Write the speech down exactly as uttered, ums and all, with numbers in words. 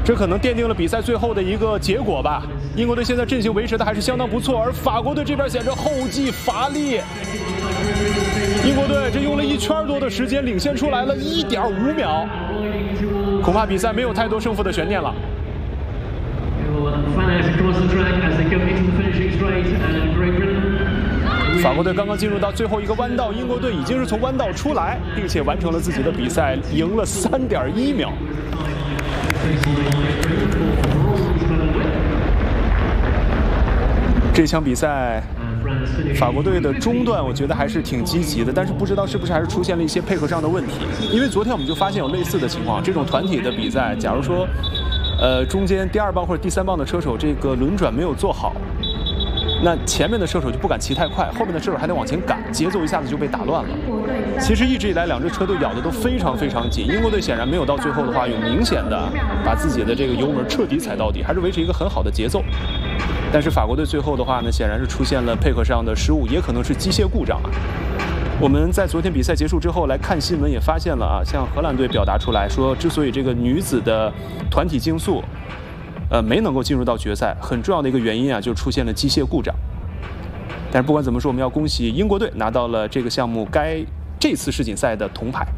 这可能奠定了比赛最后的一个结果吧。英国队现在阵型维持的还是相当不错，而法国队这边显着后继乏力。英国队这用了一圈多的时间领先出来了一点五秒，恐怕比赛没有太多胜负的悬念了。 法国队刚刚进入到最后一个弯道，英国队已经是从弯道出来，并且完成了自己的比赛，赢了三点一秒。这场比赛，法国队的中段我觉得还是挺积极的，但是不知道是不是还是出现了一些配合上的问题。因为昨天我们就发现有类似的情况，这种团体的比赛，假如说，呃，中间第二棒或者第三棒的车手这个轮转没有做好。 那前面的射手就不敢骑太快，后面的射手还得往前赶，节奏一下子就被打乱了。其实一直以来，两支车队咬得都非常非常紧。英国队显然没有到最后的话，有明显的把自己的这个油门彻底踩到底，还是维持一个很好的节奏。但是法国队最后的话呢，显然是出现了配合上的失误，也可能是机械故障啊。我们在昨天比赛结束之后来看新闻，也发现了啊，像荷兰队表达出来说，之所以这个女子的团体竞速。 呃，没能够进入到决赛，很重要的一个原因啊，就出现了机械故障。但是不管怎么说，我们要恭喜英国队拿到了这个项目该这次世锦赛的铜牌。